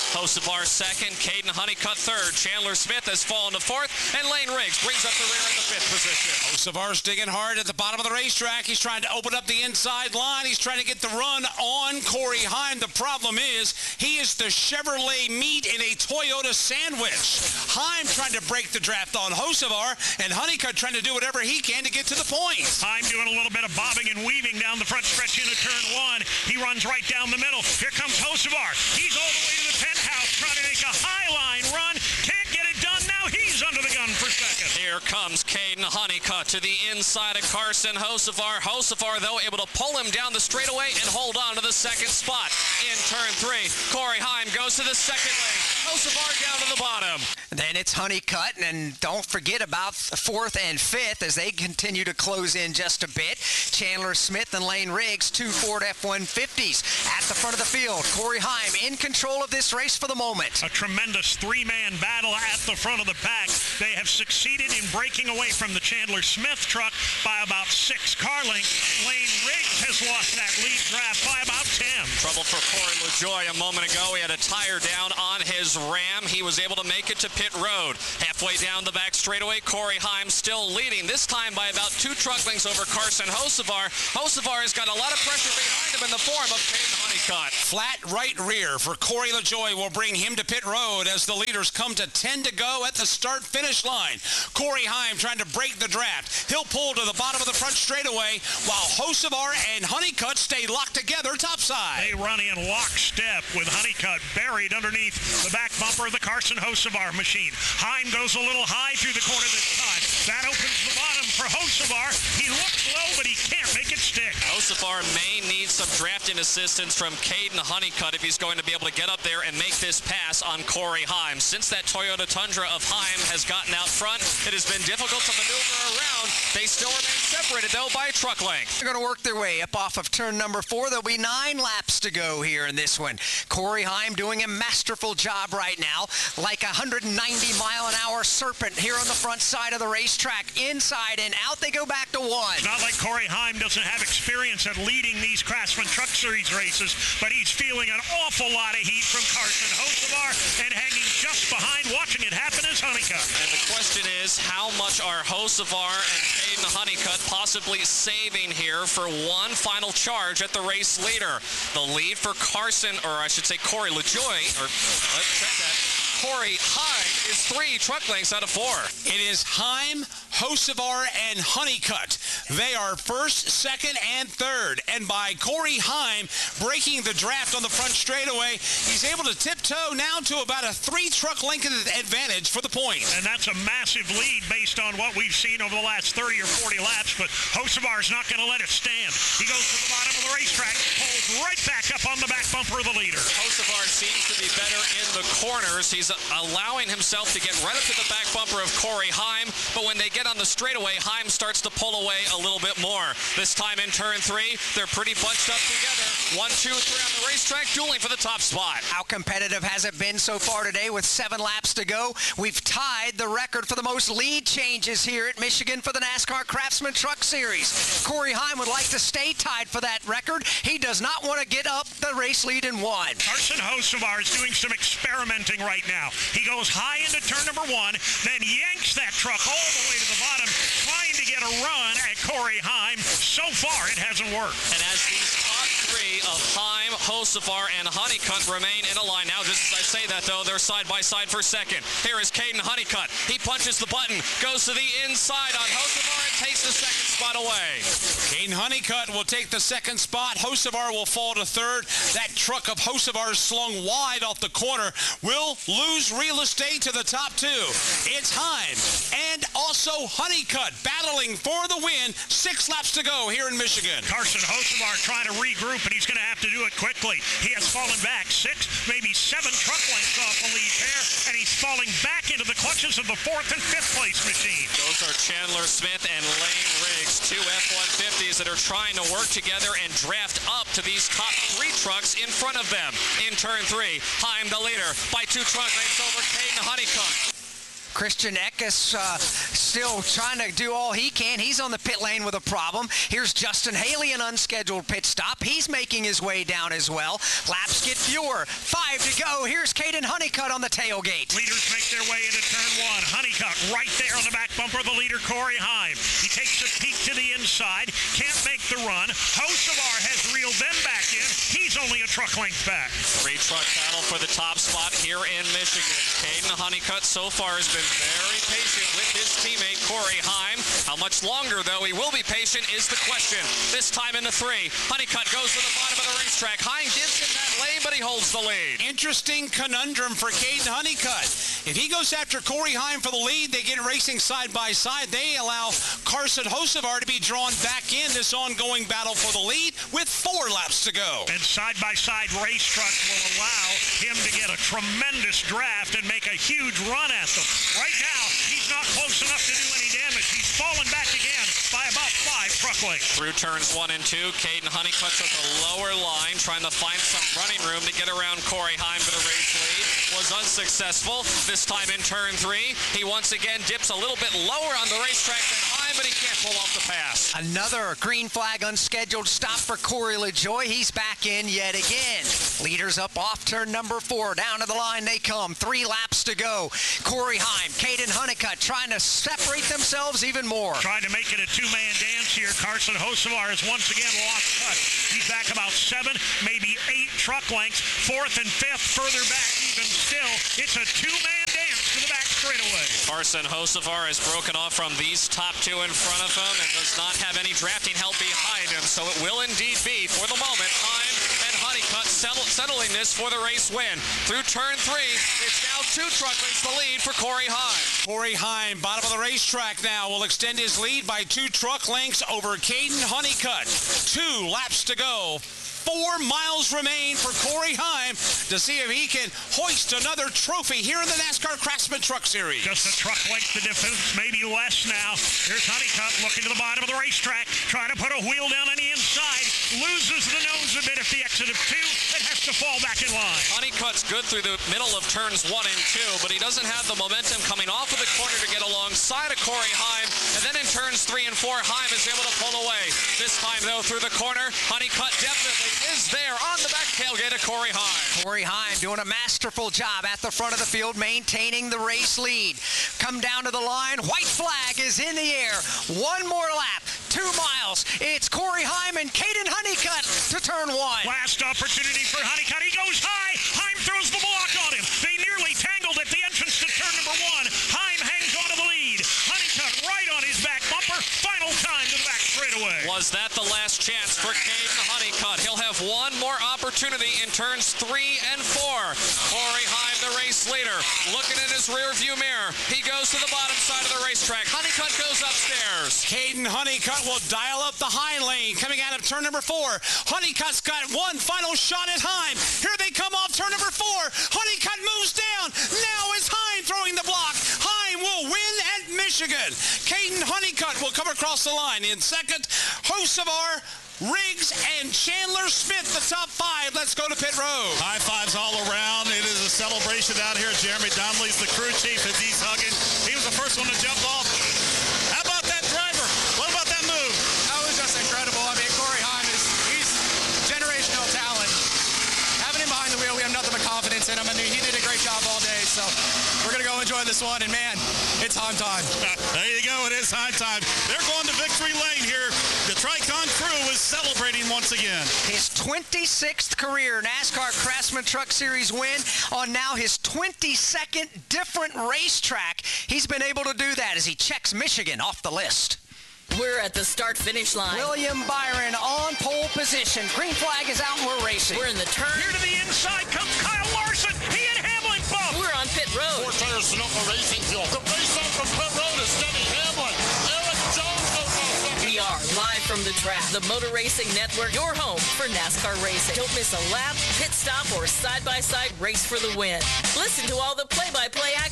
Hocevar second, Caden Honeycutt third. Chandler Smith has fallen to fourth, and Lane Riggs brings up the rear in the fifth position. Hocevar's digging hard at the bottom of the racetrack. He's trying to open up the inside line. He's trying to get the run on Corey Heim. The problem is he is the Chevrolet meat in a Toyota sandwich. Heim trying to break the draft on Hocevar, and Honeycutt trying to do whatever he can to get to the point. Heim doing a little bit of bobbing and weaving down the front stretch into turn one. He runs right down the middle. Here comes Hocevar. He's all the way to the penthouse trying to make a high line run. Can't get it done. Now he's under the gun for second. Here comes Caden Honeycutt to the inside of Carson Hocevar. Hocevar, though, able to pull him down the straightaway and hold on to the second spot. In turn three, Corey Heim goes to the second lane. Hocevar down to the bottom. Then it's Honeycutt, and don't forget about fourth and fifth as they continue to close in just a bit. Chandler Smith and Lane Riggs, two Ford F one fifties at the front of the field. Corey Heim in control of this race for the moment. A tremendous three-man battle at the front of the pack. They have succeeded in breaking away from the Chandler Smith truck by about six car lengths. Lane Riggs has lost that lead draft by about ten. Trouble for Corey LaJoie a moment ago. He had a tire down on his Ram. He was able to make it to pit road. Halfway down the back straightaway, Corey Heim still leading, this time by about two truck lengths over Carson Hocevar. Hocevar has got a lot of pressure behind him in the form of Caden Honeycutt. Flat right rear for Corey LaJoie will bring him to pit road as the leaders come to ten to go at the start-finish line. Corey Heim trying to break the draft. He'll pull to the bottom of the front straightaway while Hocevar and Honeycutt stay locked together topside. They run in lockstep with Honeycutt buried underneath the back bumper of the Carson Hocevar machine. Heim goes a little high through the corner this time. That opens the bottom for Hocevar. He looks low, but he can't make it stick. Hocevar may need some drafting assistance from Caden Honeycutt if he's going to be able to get up there and make this pass on Corey Heim. Since that Toyota Tundra of Heim has gotten out front, it has been difficult to maneuver around. They still remain separated, though, by a truck length. They're going to work their way up off of turn number four. There'll be nine laps to go here in this one. Corey Heim doing a masterful job right now, like a one hundred ninety mile an hour serpent here on the front side of the racetrack. Inside and out they go back to one. It's not like Corey Heim doesn't have experience at leading these Craftsman Truck Series races, but he's feeling an awful lot of heat from Carson Hocevar, and hanging just behind, watching it happen, is Honeycutt. And the question is, how much are Hocevar and Caden Honeycutt possibly saving here for one final charge at the race leader? The lead for Carson, or I should say Corey LaJoie, or let's check that. Corey Heim is three truck lengths out of four. It is Heim, Hocevar, and Honeycutt. They are first, second, and third. And by Corey Heim breaking the draft on the front straightaway, he's able to tiptoe now to about a three truck length advantage for the point. And that's a massive lead based on what we've seen over the last thirty or forty laps, but Hocevar's not going to let it stand. He goes to the bottom of the racetrack, pulls right back up on the back bumper of the leader. Hocevar seems to be better in the corners. He's allowing himself to get right up to the back bumper of Corey Heim, but when they get on the straightaway, Heim starts to pull away a little bit more. This time in turn three, they're pretty bunched up together. One, two, three on the racetrack, dueling for the top spot. How competitive has it been so far today with seven laps to go? We've tied the record for the most lead changes here at Michigan for the NASCAR Craftsman Truck Series. Corey Heim would like to stay tied for that record. He does not want to get up the race lead in one. Carson Hocevar is doing some experimenting right now. He goes high into turn number one, then yanks that truck all the way to the bottom, trying to get a run at Corey Heim. So far, it hasn't worked. And as these top three of Heim, Hocevar, and Honeycutt remain in a line. Now, just as I say that, though, they're side by side for second. Here is Caden Honeycutt. He punches the button, goes to the inside on Hocevar, and takes the second spot away. Caden Honeycutt will take the second spot. Hocevar will fall to third. That truck of Hocevar's slung wide off the corner will lose real estate to the top two. It's Heim and also Honeycutt battling for the win. Six laps to go here in Michigan. Carson Hocevar trying to regroup, and he's going to have to do it quickly. He has fallen back six, maybe seven truck lengths off the lead pair, and he's falling back into the clutches of the fourth and fifth place machine. Those are Chandler Smith and Lane Riggs, two F one fifties that are trying to work together and draft up to these top three trucks in front of them. In turn three, Heim the leader by two truck lengths over Caden Honeycutt. Christian Eckes uh, still trying to do all he can. He's on the pit lane with a problem. Here's Justin Haley, an unscheduled pit stop. He's making his way down as well. Laps get fewer. Five to go. Here's Caden Honeycutt on the tailgate. Leaders make their way into turn one. Honeycutt right there on the back bumper of the leader, Corey Heim. He takes a peek to the inside. Can't make the run. Hocevar has reeled them back in. He's only a truck length back. Three truck battle for the top spot here in Michigan. Caden Honeycutt so far has been very patient with his teammate Corey Heim. How much longer, though, he will be patient is the question. This time in the three. Honeycutt goes to the bottom of the racetrack. Heim gives him that lane, but he holds the lead. Interesting conundrum for Caden Honeycutt. If he goes after Corey Heim for the lead, they get racing side by side. They allow Carson Hocevar to be drawn back in this ongoing battle for the lead with four laps to go. And side-by-side race trucks will allow him to get a tremendous draft and make a huge run at them. Right now, he's not close enough to do any damage. He's fallen back again by about five truck lengths. Through turns one and two, Caden Honeycutt took a lower line, trying to find some running room to get around Corey Heim for the race lead. Was unsuccessful. This time in turn three, he once again dips a little bit lower on the racetrack than Heim, but he can't pull off the pass. Another green flag unscheduled stop for Corey LaJoie. He's back in yet again. Leaders up off turn number four. Down to the line they come. Three laps to go. Corey Heim, Caden Honeycutt trying to separate themselves even more. Trying to make it a two-man dance here. Carson Hocevar has once again lost touch. He's back about seven, maybe eight truck lengths. Fourth and fifth, further back even still. It's a two-man dance to the back straightaway. Carson Hocevar has broken off from these top two in front of him and does not have any drafting help behind him, so it will indeed be, for the moment, Heim and Honeycutt settle, settling this for the race win. Through turn three, it's now two truck lengths the lead for Corey Heim. Corey Heim, bottom of the racetrack now, will extend his lead by two truck lengths over Caden Honeycutt. Two laps to go. Four miles remain for Corey Heim to see if he can hoist another trophy here in the NASCAR Craftsman Truck Series. Just a truck length the difference, maybe less now. Here's Honeycutt looking to the bottom of the racetrack, trying to put a wheel down on the inside. Loses the nose a bit at the exit of two and has to fall back in line. Honeycutt's good through the middle of turns one and two, but he doesn't have the momentum coming off of the corner to get alongside of Corey Heim. And then in turns three and four, Heim is able to pull away. This time, though, through the corner, Honeycutt definitely is there on the back tailgate of Corey Heim. Corey Heim doing a masterful job at the front of the field, maintaining the race lead. Come down to the line. White flag is in the air. One more lap. Two miles. It's Corey Heim and Caden Honeycutt to turn one. Last opportunity for Honeycutt. He goes high. Heim throws the block on him. They nearly tangled at the entrance to turn number one. Heim hangs onto the lead. Honeycutt right on his back bumper. Final time to the back straightaway. Was that the last chance for Caden Honeycutt? He'll have one more opportunity in turns three and four. Corey Heim, the race leader, looking in his rear view mirror. He goes to the bottom side of the racetrack. Honeycutt goes upstairs. Caden Honeycutt will dial up the high lane coming out of turn number four. Honeycutt's got one final shot at Heim. Here they come off turn number four. Honeycutt moves down. Now is Heim throwing the block. Heim will win at Michigan. Caden Honeycutt will come across the line. In second, Hocevar, Riggs, and Chandler Smith, the top five. Let's go to pit road. High fives all around. It is a celebration out here. Jeremy Donnelly's the crew chief as he's hugging. He was the first one to jump off. How about that driver? What about that move? That was just incredible. I mean, Corey Heim is he's generational talent. Having him behind the wheel, we have nothing but confidence in him. I mean, he did a great job all day, so we're going to go enjoy this one. And, man, it's Heim time. There you go. It is Heim time. They're going to victory lane here. The Tricon crew is celebrating once again. His twenty-sixth career NASCAR Craftsman Truck Series win on now his twenty-second different racetrack. He's been able to do that as he checks Michigan off the list. We're at the start-finish line. William Byron on pole position. Green flag is out and we're racing. We're in the turn. Here to the inside comes Kyle Larson. He and Hamlin bump. We're on pit road. Four tires Sunoco Racing Fuel. The race out from pit road is Denny Hamlin. Eric Jones goes on second. We are live from the track. The Motor Racing Network, your home for NASCAR racing. Don't miss a lap, pit stop, or side-by-side race for the win. Listen to all the play-by-play action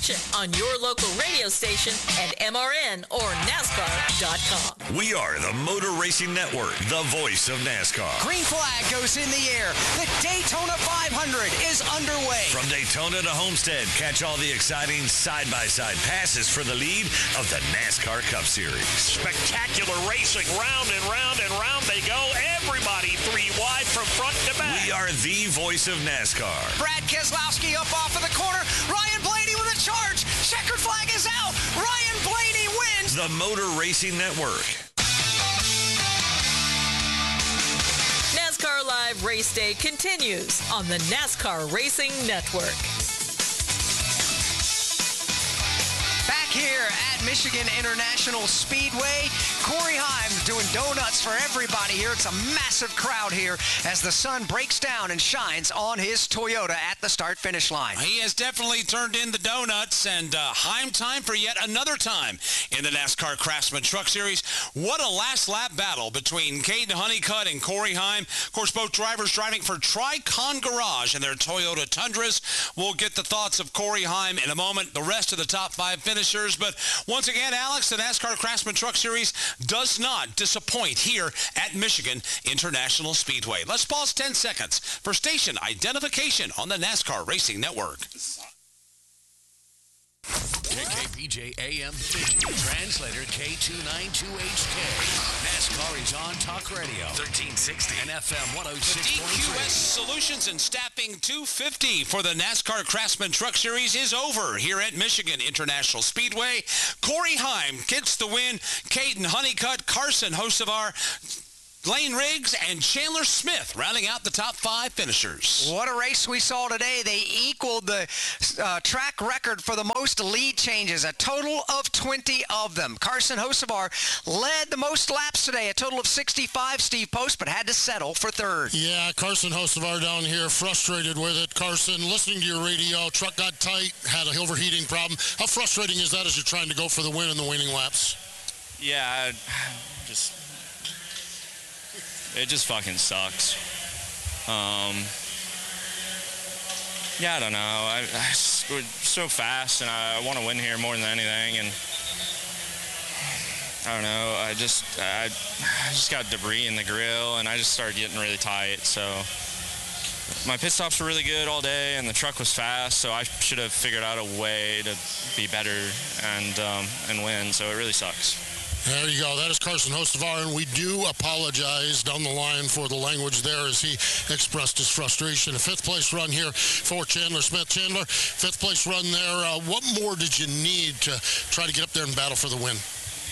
action on your local radio station at M R N or NASCAR dot com. We are the Motor Racing Network, the voice of NASCAR. Green flag goes in the air. The Daytona five hundred is underway. From Daytona to Homestead, catch all the exciting side-by-side passes for the lead of the NASCAR Cup Series. Spectacular racing, round and round and round they go. Everybody three wide from front to back. We are the voice of NASCAR. Brad Keselowski up off of the corner. Ryan Blaney with a charge. Checkered flag is out. Ryan Blaney wins. The Motor Racing Network. NASCAR Live Race Day continues on the NASCAR Racing Network. Back here at Michigan International Speedway, Corey Heim doing donuts for everybody here. It's a massive crowd here as the sun breaks down and shines on his Toyota at the start-finish line. He has definitely turned in the donuts, and uh, Heim time for yet another time in the NASCAR Craftsman Truck Series. What a last-lap battle between Caden Honeycutt and Corey Heim. Of course, both drivers driving for Tricon Garage in their Toyota Tundras. We'll get the thoughts of Corey Heim in a moment, the rest of the top five finishers. But once again, Alex, the NASCAR Craftsman Truck Series does not disappoint here at Michigan International Speedway. Let's pause ten seconds for station identification on the NASCAR Racing Network. K K P J A M Division. Translator K two ninety-two H K. NASCAR is on Talk Radio. thirteen sixty and F M one oh six point three. D Q S Solutions and Staffing two fifty for the NASCAR Craftsman Truck Series is over here at Michigan International Speedway. Corey Heim gets the win. Caden Honeycutt, Carson Hocevar, Lane Riggs, and Chandler Smith rounding out the top five finishers. What a race we saw today. They equaled the uh, track record for the most lead changes, a total of twenty of them. Carson Hocevar led the most laps today, a total of sixty-five, Steve Post, but had to settle for third. Yeah, Carson Hocevar down here, frustrated with it. Carson, listening to your radio, truck got tight, had an overheating problem. How frustrating is that as you're trying to go for the win in the waning laps? Yeah, I just... It just fucking sucks. Um, yeah, I don't know. I, I just, we're so fast, and I want to win here more than anything. And I don't know. I just, I, I just got debris in the grill, and I just started getting really tight. So my pit stops were really good all day, and the truck was fast. So I should have figured out a way to be better and um, and win. So it really sucks. There you go. That is Carson Hocevar, and we do apologize down the line for the language there as he expressed his frustration. A fifth-place run here for Chandler Smith. Chandler, fifth-place run there. Uh, what more did you need to try to get up there and battle for the win?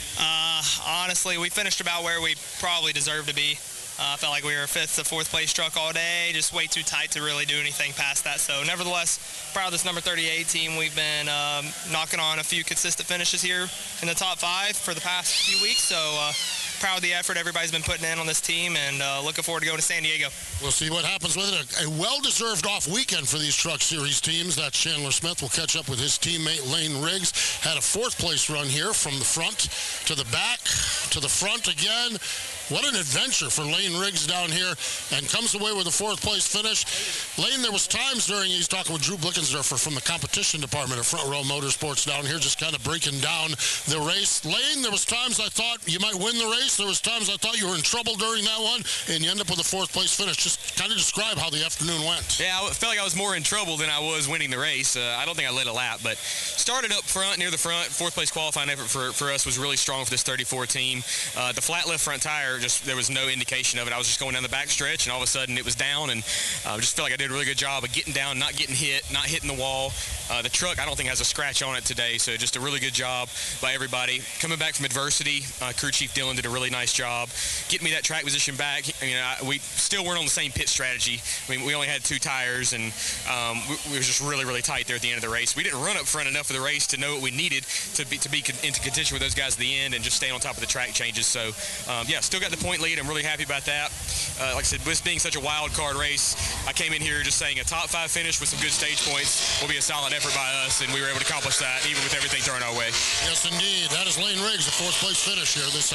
Uh, honestly, we finished about where we probably deserved to be. I uh, felt like we were a fifth to fourth place truck all day, just way too tight to really do anything past that. So nevertheless, proud of this number thirty-eight team. We've been um, knocking on a few consistent finishes here in the top five for the past few weeks. So uh, proud of the effort everybody's been putting in on this team, and uh, looking forward to going to San Diego. We'll see what happens with it. A, a well-deserved off weekend for these Truck Series teams. That Chandler Smith will catch up with his teammate Lane Riggs. Had a fourth place run here from the front to the back to the front again. What an adventure for Lane Riggs down here, and comes away with a fourth place finish. Lane, there was times during, he's talking with Drew Blickensderfer from the competition department at Front Row Motorsports down here, just kind of breaking down the race. Lane, there was times I thought you might win the race. There was times I thought you were in trouble during that one, and you end up with a fourth place finish. Just kind of describe how the afternoon went. Yeah, I felt like I was more in trouble than I was winning the race. Uh, I don't think I led a lap, but started up front, near the front. Fourth place qualifying effort for, for us was really strong for this thirty-four team. Uh, the flat left front tire, just there was no indication of it. I was just going down the back stretch, and all of a sudden it was down, and I uh, just feel like I did a really good job of getting down, not getting hit, not hitting the wall. Uh, the truck, I don't think has a scratch on it today, so just a really good job by everybody. Coming back from adversity, uh, crew chief Dylan did a really nice job getting me that track position back. I mean, I, we still weren't on the same pit strategy. I mean, we only had two tires, and um, we, we were just really, really tight there at the end of the race. We didn't run up front enough of the race to know what we needed to be to be con- into contention with those guys at the end and just stay on top of the track changes. So, um, yeah, still got the point lead. I'm really happy about that. Uh, like I said, this being such a wild card race, I came in here just saying a top five finish with some good stage points will be a solid effort by us, and we were able to accomplish that even with everything thrown our way. Yes, indeed. That is Lane Riggs, a fourth place finish here this afternoon.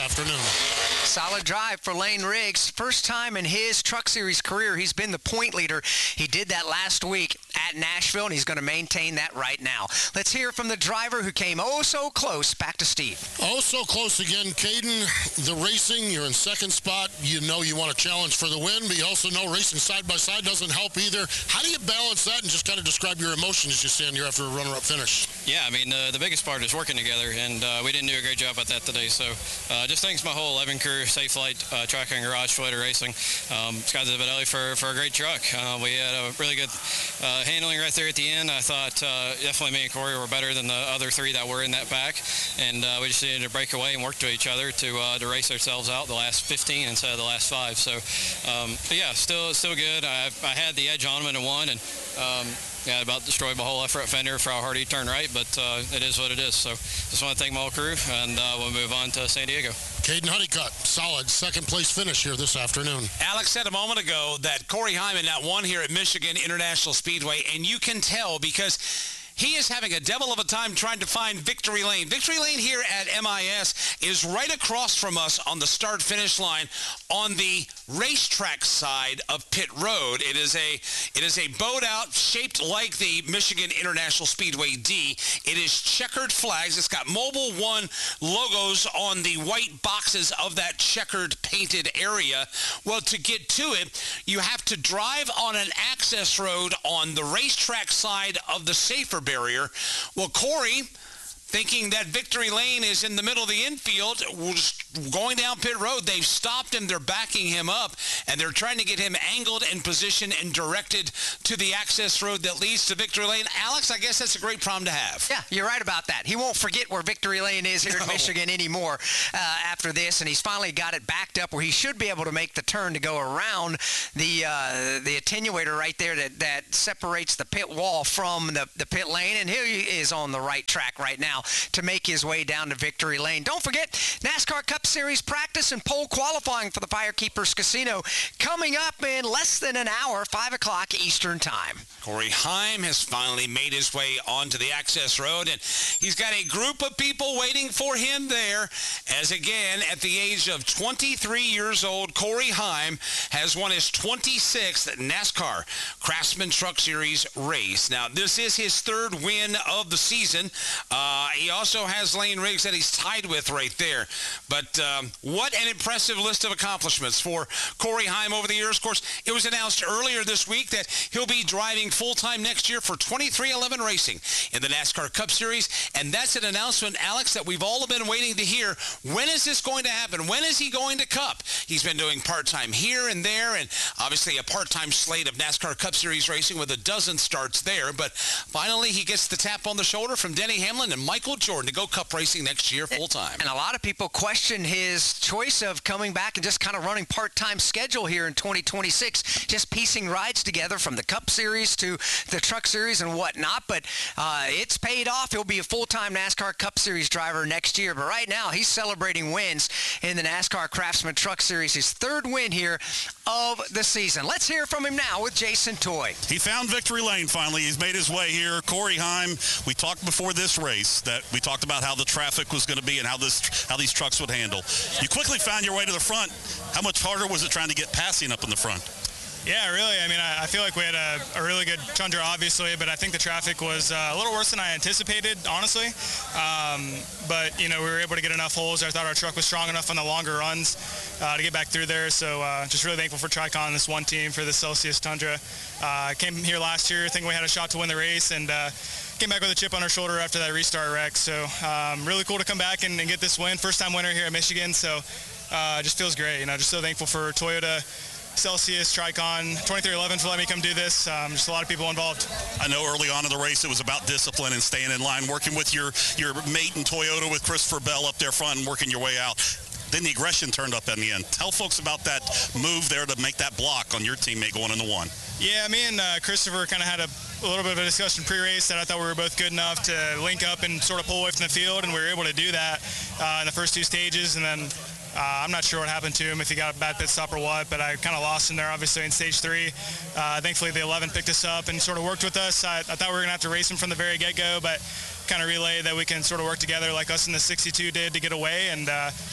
Solid drive for Lane Riggs. First time in his Truck Series career he's been the point leader. He did that last week at Nashville, and he's going to maintain that right now. Let's hear from the driver who came oh so close. Back to Steve. Oh so close again, Caden. The racing, you're in second spot. You know you want a challenge for the win, but you also know racing side by side doesn't help either. How do you balance that and just kind of describe your emotions as you stand here after a runner-up finish? Yeah, I mean, uh, the biggest part is working together, and uh, we didn't do a great job at that today. So uh, just thanks my whole eleven crew, Safe Flight, uh, Track and Garage, Schroeder Racing, um, Scott Zibadelli for, for a great truck. Uh, we had a really good uh, handling right there at the end. I thought uh, definitely me and Corey were better than the other three that were in that pack, and uh, we just needed to break away and work to each other to uh, to race ourselves out the last fifteen instead of the last five. So, um, but yeah, still still good. I, I had the edge on him and won, and um, yeah, about destroyed my whole left front fender for how hard he turned right, but uh, it is what it is. So just want to thank my whole crew, and uh, we'll move on to San Diego. Caden Honeycutt, solid second place finish here this afternoon. Alex said a moment ago that Corey Hyman not won here at Michigan International Speedway, and you can tell because he is having a devil of a time trying to find Victory Lane. Victory Lane here at M I S is right across from us on the start-finish line on the racetrack side of Pit Road. It is a it is a boat out shaped like the Michigan International Speedway D. It is checkered flags. It's got Mobil One logos on the white boxes of that checkered painted area. Well, to get to it, you have to drive on an access road on the racetrack side of the safer barrier. Well, Corey, thinking that Victory Lane is in the middle of the infield, was going down pit road. They've stopped him. They're backing him up, and they're trying to get him angled and positioned and directed to the access road that leads to Victory Lane. Alex, I guess that's a great problem to have. Yeah, you're right about that. He won't forget where Victory Lane is here no. in Michigan anymore uh, after this, and he's finally got it backed up where he should be able to make the turn to go around the uh, the attenuator right there that, that separates the pit wall from the, the pit lane, and he is on the right track right now to make his way down to Victory Lane. Don't forget, NASCAR Cup Series practice and pole qualifying for the Firekeepers Casino coming up in less than an hour, five o'clock Eastern Time. Corey Heim has finally made his way onto the access road, and he's got a group of people waiting for him there as, again, at the age of twenty-three years old, Corey Heim has won his twenty-sixth NASCAR Craftsman Truck Series race. Now, this is his third win of the season. Uh, he also has Lane Riggs that he's tied with right there. But um, what an impressive list of accomplishments for Corey Heim over the years. Of course, it was announced earlier this week that he'll be driving full-time next year for twenty-three eleven Racing in the NASCAR Cup Series. And that's an announcement, Alex, that we've all been waiting to hear. When is this going to happen? When is he going to Cup? He's been doing part-time here and there, and obviously a part-time slate of NASCAR Cup Series racing with a dozen starts there. But finally, he gets the tap on the shoulder from Denny Hamlin and Michael Jordan to go Cup racing next year full-time. And a lot of people question his choice of coming back and just kind of running part-time schedule here in twenty twenty-six, just piecing rides together from the Cup Series to the Truck Series and whatnot. But uh, it's paid off. He'll be a full-time NASCAR Cup Series driver next year. But right now, he's celebrating wins in the NASCAR Craftsman Truck Series, his third win here of the season. Let's hear from him now with Jason Toy. He found Victory Lane finally. He's made his way here. Corey Heim, we talked before this race that we talked about how the traffic was going to be and how this how these trucks would handle. You quickly found your way to the front. How much harder was it trying to get passing up in the front? Yeah, really. I mean, I, I feel like we had a, a really good Tundra, obviously, but I think the traffic was uh, a little worse than I anticipated, honestly. Um, but, you know, we were able to get enough holes. I thought our truck was strong enough on the longer runs uh, to get back through there. So uh, just really thankful for Tricon, this one team, for the Celsius Tundra. I uh, came here last year thinking we had a shot to win the race, and uh, came back with a chip on our shoulder after that restart wreck. So um, really cool to come back and, and get this win. First time winner here at Michigan. So uh, just feels great. You know, just so thankful for Toyota, Celsius, Tricon, twenty-three eleven for letting me come do this. Um, just a lot of people involved. I know early on in the race it was about discipline and staying in line, working with your, your mate in Toyota with Christopher Bell up there front and working your way out. Then the aggression turned up in the end. Tell folks about that move there to make that block on your teammate going into one. Yeah, me and uh, Christopher kind of had a, a little bit of a discussion pre-race that I thought we were both good enough to link up and sort of pull away from the field, and we were able to do that uh, in the first two stages. And then uh, I'm not sure what happened to him, if he got a bad pit stop or what, but I kind of lost him there, obviously, in stage three. Uh, thankfully, the eleven picked us up and sort of worked with us. I, I thought we were going to have to race him from the very get-go, but kind of relayed that we can sort of work together like us in the sixty-two did to get away, and uh,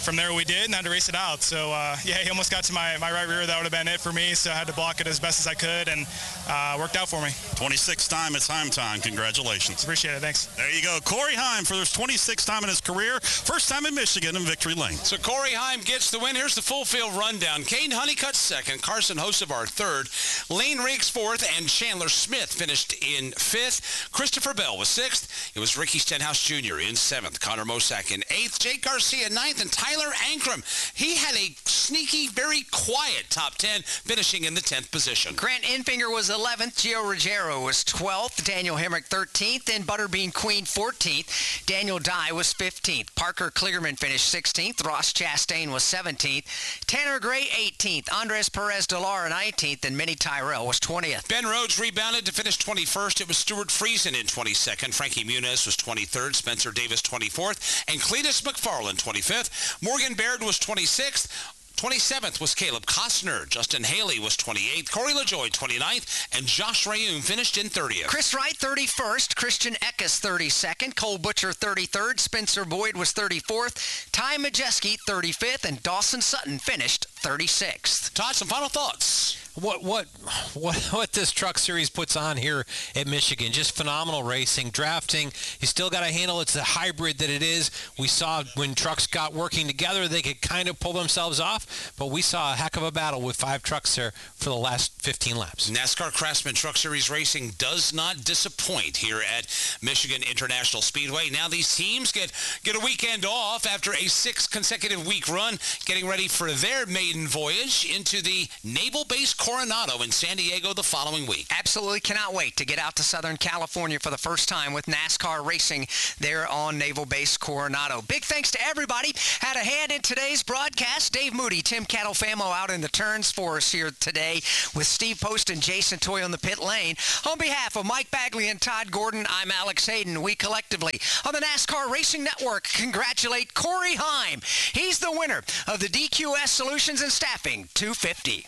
from there we did and had to race it out. So, uh, yeah, he almost got to my, my right rear. That would have been it for me, so I had to block it as best as I could, and uh, worked out for me. twenty-sixth time it's Heim time. Congratulations. Appreciate it. Thanks. There you go. Corey Heim for his twenty-sixth time in his career. First time in Michigan in victory lane. So Corey Heim gets the win. Here's the full field rundown. Caden Honeycutt second, Carson Hocevar third, Lane Riggs fourth, and Chandler Smith finished in fifth. Christopher Bell was sixth. It was Ricky Stenhouse Junior in seventh, Connor Mosack in eighth, Jake Garcia ninth, and Tyler Ankrum. He had a sneaky, very quiet top ten, finishing in the tenth position. Grant Infinger was eleventh, Gio Ruggiero was twelfth, Daniel Hemrick thirteenth, and Butterbean Queen fourteenth. Daniel Dye was fifteenth. Parker Kligerman finished sixteenth. Ross Chastain was seventeenth. Tanner Gray eighteenth. Andres Perez de Lara nineteenth, and Minnie Tyrell was twentieth. Ben Rhodes rebounded to finish twenty-first. It was Stuart Friesen in twenty-second. Frankie Muniz was twenty-third. Spencer Davis twenty-fourth. And Cletus McFarland twenty-fifth. Morgan Baird was twenty-sixth. twenty-seventh was Caleb Costner. Justin Haley was twenty-eighth. Corey LaJoy twenty-ninth. And Josh Rayoum finished in thirtieth. Chris Wright thirty-first. Christian Eckes thirty-second. Cole Butcher thirty-third. Spencer Boyd was thirty-fourth. Ty Majeski thirty-fifth. And Dawson Sutton finished thirty-sixth. Todd, some final thoughts. What what what what this truck series puts on here at Michigan, just phenomenal racing, drafting. You still got to handle it's the hybrid that it is. We saw when trucks got working together, they could kind of pull themselves off, but we saw a heck of a battle with five trucks there for the last fifteen laps. NASCAR Craftsman Truck Series racing does not disappoint here at Michigan International Speedway. Now these teams get get a weekend off after a six consecutive week run, getting ready for their maiden voyage into the Naval Base Coronado in San Diego the following week. Absolutely cannot wait to get out to Southern California for the first time with NASCAR racing there on Naval Base Coronado. Big thanks to everybody. Had a hand in today's broadcast. Dave Moody, Tim Catalfamo out in the turns for us here today with Steve Post and Jason Toy on the pit lane. On behalf of Mike Bagley and Todd Gordon, I'm Alex Hayden. We collectively on the NASCAR Racing Network congratulate Corey Heim. He's the winner of the D Q S Solutions and Staffing two fifty.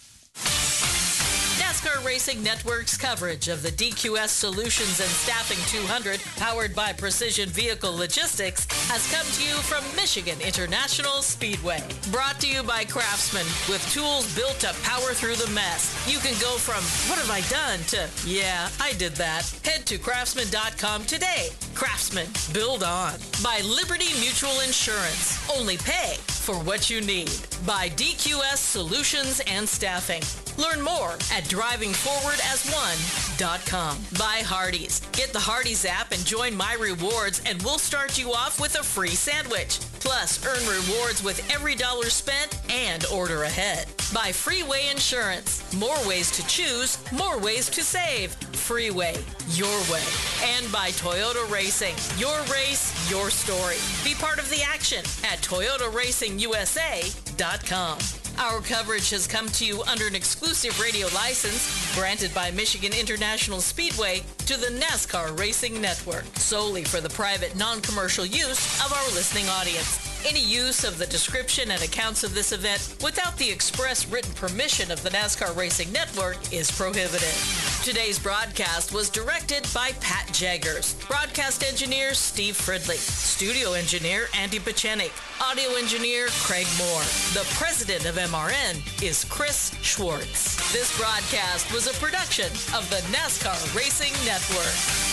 NASCAR Racing Network's coverage of the D Q S Solutions and Staffing two hundred, powered by Precision Vehicle Logistics, has come to you from Michigan International Speedway. Brought to you by Craftsman, with tools built to power through the mess. You can go from, what have I done, to, yeah, I did that. Head to craftsman dot com today. Craftsman, build on. By Liberty Mutual Insurance. Only pay for what you need. By D Q S Solutions and Staffing. Learn more at driving forward as one dot com. By Hardee's. Get the Hardee's app and join My Rewards, and we'll start you off with a free sandwich. Plus, earn rewards with every dollar spent and order ahead. By Freeway Insurance. More ways to choose, more ways to save. Freeway, your way. And by Toyota Racing. Your race, your story. Be part of the action at Toyota Racing U S A dot com. Our coverage has come to you under an exclusive radio license granted by Michigan International Speedway to the NASCAR Racing Network, solely for the private, non-commercial use of our listening audience. Any use of the description and accounts of this event without the express written permission of the NASCAR Racing Network is prohibited. Today's broadcast was directed by Pat Jaggers. Broadcast engineer Steve Fridley. Studio engineer Andy Pachenik. Audio engineer Craig Moore. The president of M R N is Chris Schwartz. This broadcast was a production of the NASCAR Racing Network.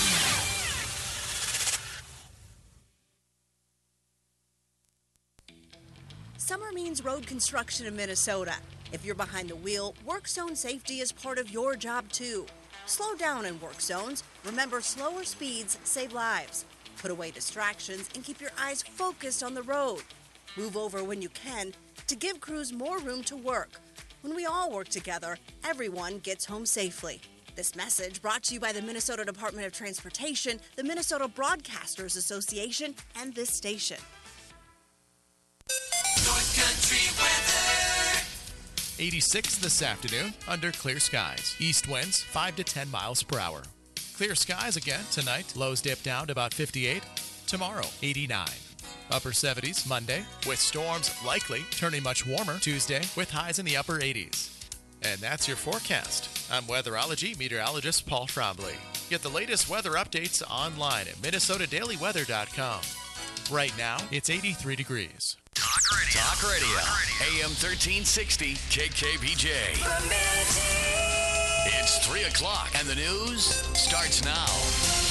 Summer means road construction in Minnesota. If you're behind the wheel, work zone safety is part of your job too. Slow down in work zones. Remember, slower speeds save lives. Put away distractions and keep your eyes focused on the road. Move over when you can to give crews more room to work. When we all work together, everyone gets home safely. This message brought to you by the Minnesota Department of Transportation, the Minnesota Broadcasters Association, and this station. North Country weather. eighty-six this afternoon under clear skies. East winds five to ten miles per hour. Clear skies again tonight. Lows dip down to about fifty-eight. Tomorrow, eighty-nine. Upper seventies Monday, with storms likely turning much warmer Tuesday with highs in the upper eighties. And that's your forecast. I'm weatherology meteorologist Paul Trombley. Get the latest weather updates online at minnesota daily weather dot com. Right now, it's eighty-three degrees. Talk Talk Radio. A M thirteen sixty K K B J. It's three o'clock and the news starts now.